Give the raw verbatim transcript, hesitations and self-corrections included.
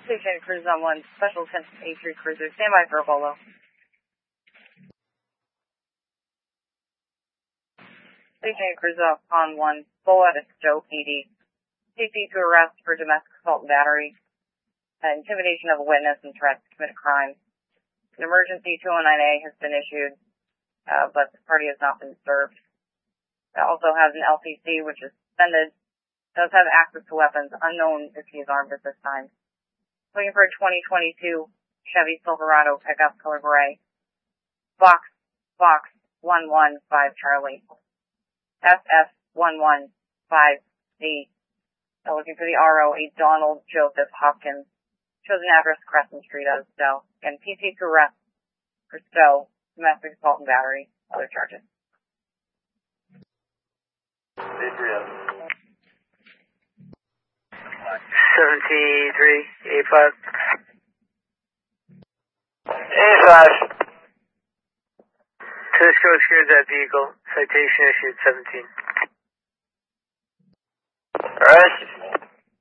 Station Cruise on one, Special Attention A three Cruiser, stand by for a Bolo. Station Cruiser on one, Bolo at Stowe P D. C C to arrest for domestic assault and battery, uh, intimidation of a witness, and threats to commit a crime. An emergency two oh nine A has been issued, uh, but the party has not been served. It also has an L C C, which is suspended. Does have access to weapons, unknown if he is armed at this time. Looking for a twenty twenty-two Chevy Silverado pickup, color gray. Box, box, one one five Charlie. F F one one five C. Uh, looking for the R O, a Donald Joseph Hopkins. Shows an address, Crescent Street out of Stowe. And P C to arrest for Stowe, domestic assault and battery, other charges. seventy-three eighty-five. eighty-five. Tusco secured that vehicle. Citation issued seventeen. Arrest.